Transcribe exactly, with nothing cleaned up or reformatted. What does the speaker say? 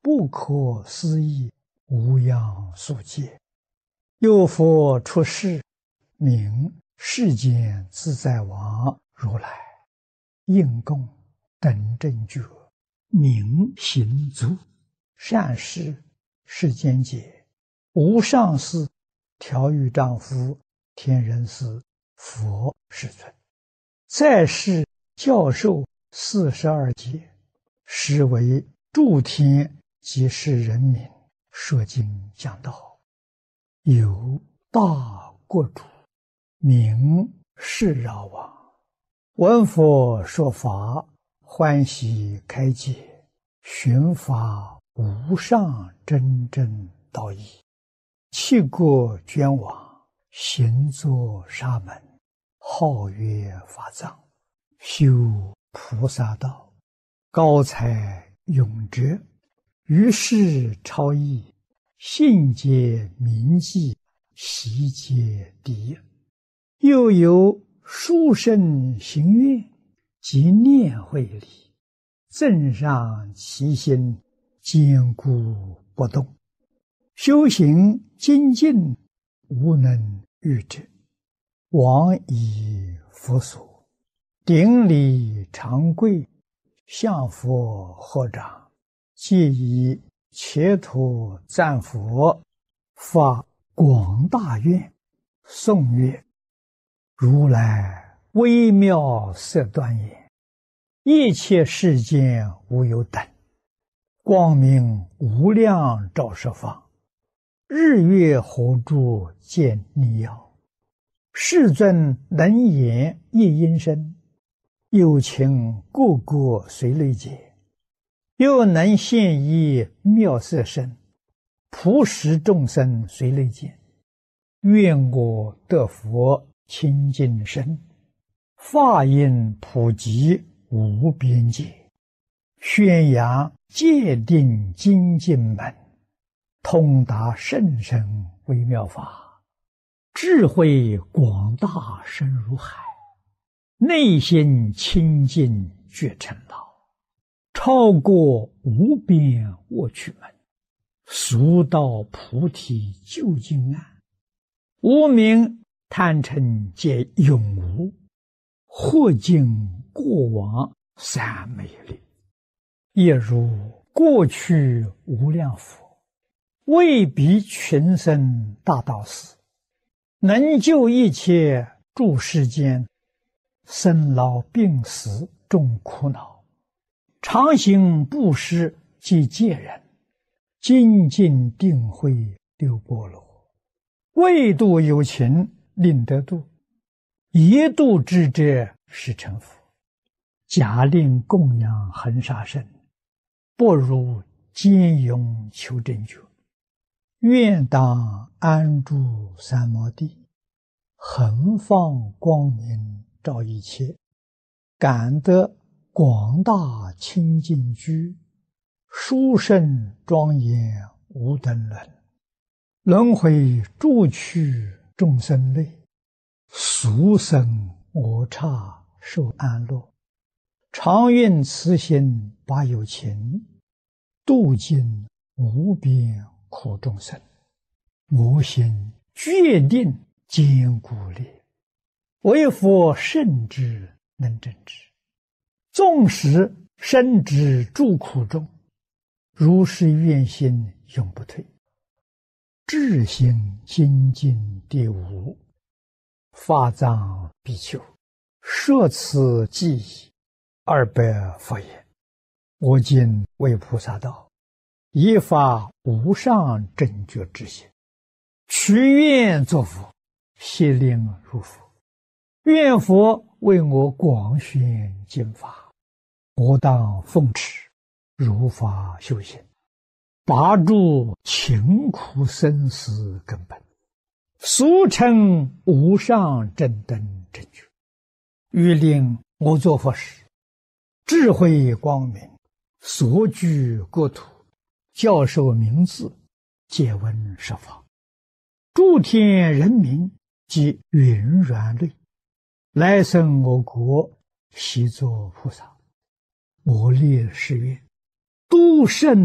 不可思议无量数劫。有佛出世，名世间自在王如来，应供等正觉，名行足，善事世间解，无上士调御丈夫，天人师佛世尊，在世教授四十二劫，实为诸天及世人民说经讲道。有大国主，名释饶王，闻佛说法，欢喜开解，寻发无上真正道义，弃国捐往，行作沙门，号曰法藏，修菩萨道，高才永哲，于世超逸，信解铭记，习皆第一。又有殊胜行愿及念慧理，增上其心，坚固不动，修行精进，无能御之。往以佛所，顶礼长跪，向佛合掌，皆以切土赞佛，发广大愿，颂曰：如来微妙色端严，一切世间无有等，光明无量照十方，日月火柱见逆耀，世尊能言一音声，有情个个随类解，又能现一妙色身，普使众生随类见。愿我得佛清净身，法音普及无边界，宣扬戒定精进门，通达甚深微妙法，智慧广大深如海，内心清净觉成道，超过无边卧趣门，速到菩提究竟岸，无明贪嗔皆永无，或尽过往三昧力，亦如过去无量佛，为彼群生大道士，能救一切诸世间，生老病死众苦恼，常行布施及戒人，精进定慧六波罗，为度有情令得度，一度之者是成佛。假令供养恒沙身，不如坚勇求真觉。愿当安住三摩地，恒放光明照一切，感得广大清净居，殊胜庄严无等伦，轮回诸趣众生类，俗生我刹受安乐，常愿慈心把有情，度尽无边苦众生。我心决定坚固力，为佛圣之能证之，纵使身之诸苦中，如是愿心永不退。智行精进第五，法藏比丘，摄此记忆二百佛言：我今为菩萨道，以发无上正觉之心，许愿作佛，悉令如佛。愿佛为我广宣经法，我当奉持，如法修行，拔除勤苦生死根本，俗称无上正等正觉。欲令我作佛时，智慧光明，所居国土，教授名字，皆闻十方，诸天人民及云软类，来生我国，悉作菩萨。我立誓愿，度圣